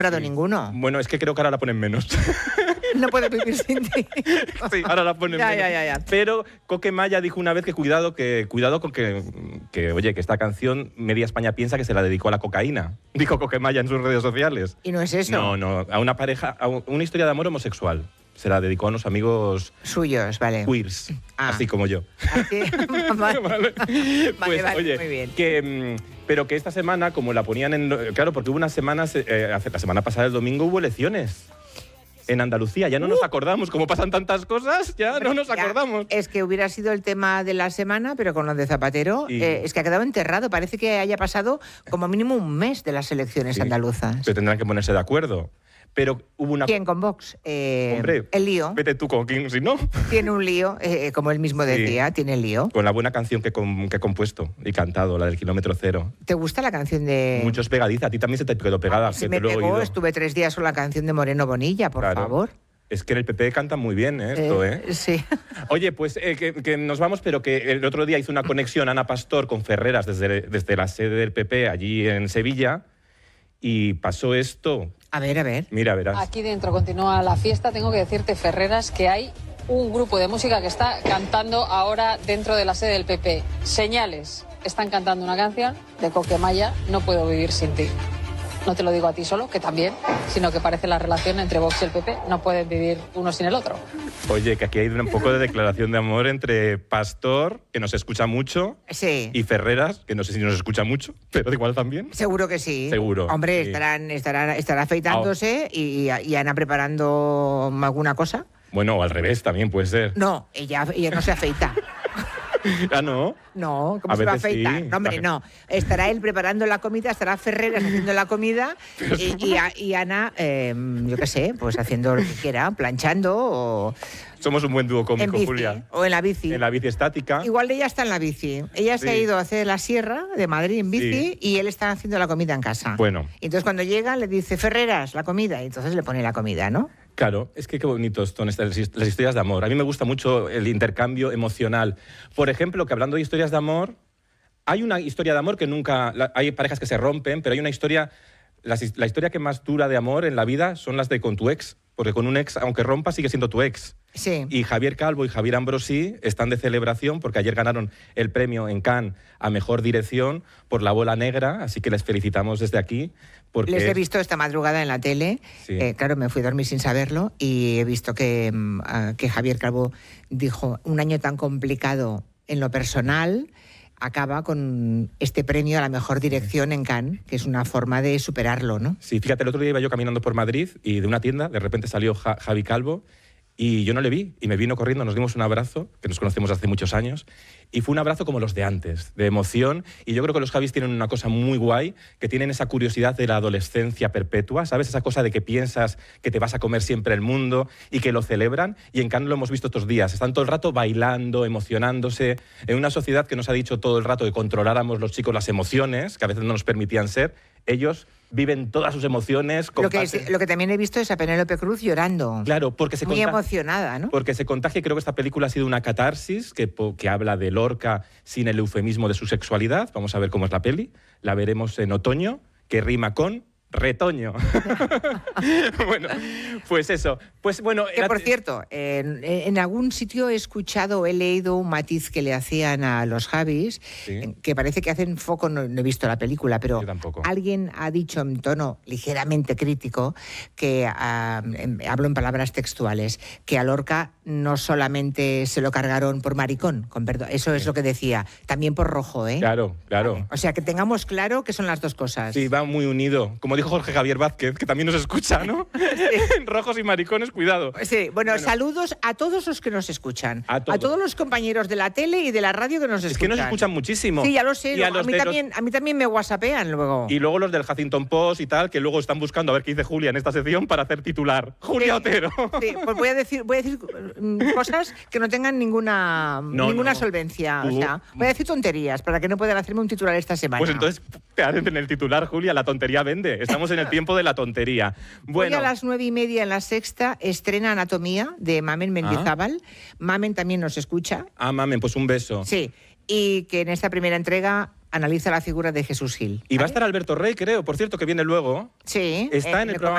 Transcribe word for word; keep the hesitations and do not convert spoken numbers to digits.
Prado sí. ninguno. Bueno, es que creo que ahora la ponen menos. No puedo vivir sin ti. Sí, ahora la ponen ya, menos. Ya, ya, ya. Pero Coquemaya dijo una vez que cuidado, que cuidado con que, que, oye, que esta canción media España piensa que se la dedicó a la cocaína. Dijo Coquemaya en sus redes sociales. ¿Y no es eso? No, no, a una pareja, a una historia de amor homosexual. Se la dedicó a unos amigos... Suyos, vale. Queers, ah. así como yo. Así, vale. Vale, vale, pues, vale oye, muy bien. Que, pero que esta semana, como la ponían en... Claro, porque hubo unas semanas, eh, la semana pasada, el domingo, hubo elecciones. En Andalucía, ya no uh. nos acordamos, como pasan tantas cosas, ya no nos ya, acordamos. Es que hubiera sido el tema de la semana, pero con lo de Zapatero, sí. eh, es que ha quedado enterrado. Parece que haya pasado como mínimo un mes de las elecciones sí. andaluzas. Pero tendrán que ponerse de acuerdo. Pero hubo una... ¿Quién con Vox? Eh, Hombre, el lío. Vete tú con quién, si no. Tiene un lío, eh, como él mismo decía, sí. tiene el lío. Con la buena canción que, com, que he compuesto y cantado, la del kilómetro cero. ¿Te gusta la canción de...? Muchos pegadiza, a ti también se te quedó pegada. Ah, sí, me pegó, estuve tres días con la canción de Moreno Bonilla, por claro. favor. Es que en el P P cantan muy bien, ¿eh? Esto, ¿eh? eh sí. Oye, pues eh, que, que nos vamos, pero que el otro día hizo una conexión Ana Pastor con Ferreras desde, desde la sede del P P allí en Sevilla y pasó esto. A ver, a ver. Mira, verás. Aquí dentro continúa la fiesta. Tengo que decirte, Ferreras, que hay un grupo de música que está cantando ahora dentro de la sede del P P. Señales. Están cantando una canción de Coquemaya, No puedo vivir sin ti. No te lo digo a ti solo, que también, sino que parece la relación entre Vox y el P P. No pueden vivir uno sin el otro. Oye, que aquí hay un poco de declaración de amor entre Pastor, que nos escucha mucho, sí. y Ferreras, que no sé si nos escucha mucho, pero igual también. Seguro que sí. Seguro. Hombre, sí. estarán, estarán, estarán afeitándose oh. y, y Ana preparando alguna cosa. Bueno, o al revés también puede ser. No, ella, ella no se afeita. ¿Ah, no? No, ¿cómo a se va a afeitar? Sí. No, hombre, no. Estará él preparando la comida, estará Ferreras haciendo la comida y, y, y Ana, eh, yo qué sé, pues haciendo lo que quiera, planchando o... Somos un buen dúo cómico, en bici, Julia. O en la bici. En la bici estática. Igual ella está en la bici. Ella sí. se ha ido a hacer la sierra de Madrid en bici sí. y él está haciendo la comida en casa. Bueno. Y entonces cuando llega le dice, Ferreras, la comida. Y entonces le pone la comida, ¿no? Claro, es que qué bonitos son estas, las historias de amor. A mí me gusta mucho el intercambio emocional. Por ejemplo, que hablando de historias de amor, hay una historia de amor que nunca... Hay parejas que se rompen, pero hay una historia... La, la historia que más dura de amor en la vida son las de con tu ex. Porque con un ex, aunque rompa, sigue siendo tu ex. Sí. Y Javier Calvo y Javier Ambrosí están de celebración porque ayer ganaron el premio en Cannes a Mejor Dirección por La Bola Negra, así que les felicitamos desde aquí. Porque... Les he visto esta madrugada en la tele, sí. eh, claro, me fui a dormir sin saberlo y he visto que, uh, que Javier Calvo dijo, un año tan complicado en lo personal... acaba con este premio a la mejor dirección en Cannes, que es una forma de superarlo, ¿no? Sí, fíjate, el otro día iba yo caminando por Madrid y de una tienda de repente salió Ja- Javi Calvo y yo no le vi y me vino corriendo, nos dimos un abrazo, que nos conocemos hace muchos años, y fue un abrazo como los de antes, de emoción, y yo creo que los Javis tienen una cosa muy guay, que tienen esa curiosidad de la adolescencia perpetua, ¿sabes? Esa cosa de que piensas que te vas a comer siempre el mundo y que lo celebran, y en Cannes lo hemos visto estos días, están todo el rato bailando, emocionándose, en una sociedad que nos ha dicho todo el rato que controláramos los chicos las emociones, que a veces no nos permitían ser, ellos viven todas sus emociones. Lo que, es, lo que también he visto es a Penélope Cruz llorando. Claro, porque se muy contagia, emocionada, ¿no? Porque se contagia. Creo que esta película ha sido una catarsis que, que habla de Lorca sin el eufemismo de su sexualidad. Vamos a ver cómo es la peli. La veremos en otoño, que rima con retoño. Bueno, pues eso. Pues bueno, que por cierto, en, en algún sitio he escuchado, he leído un matiz que le hacían a los Javis, ¿sí? Que parece que hacen foco, no, no he visto la película, pero alguien ha dicho en tono ligeramente crítico, que uh, hablo en palabras textuales, que a Lorca no solamente se lo cargaron por maricón, con perdón, eso es sí. lo que decía, también por rojo, ¿eh? Claro, claro. Vale. O sea, que tengamos claro que son las dos cosas. Sí, va muy unido. Como dijo Jorge Javier Vázquez, que también nos escucha, ¿no? Sí. Rojos y maricones, cuidado. Sí, bueno, bueno, saludos a todos los que nos escuchan. A todos. a todos los compañeros de la tele y de la radio que nos escuchan. Es que nos escuchan muchísimo. Sí, ya lo sé. Y a, a, mí, también, los... a mí también me whatsappean luego. Y luego los del Huffington Post y tal, que luego están buscando a ver qué dice Julia en esta sección para hacer titular. Julia sí, Otero. Sí, pues voy a decir, voy a decir cosas que no tengan ninguna, no, no. solvencia. Uh, o sea, voy a decir tonterías para que no puedan hacerme un titular esta semana. Pues entonces te hacen en el titular, Julia, la tontería vende. Estamos en el tiempo de la tontería. Bueno. Hoy a las nueve y media en La Sexta estrena Anatomía de Mamen Mendizábal. Ah. Mamen también nos escucha. Ah, Mamen, pues un beso. Sí, y que en esta primera entrega analiza la figura de Jesús Gil. Y ¿vale? va a estar Alberto Rey, creo, por cierto, que viene luego. Sí. Está en el programa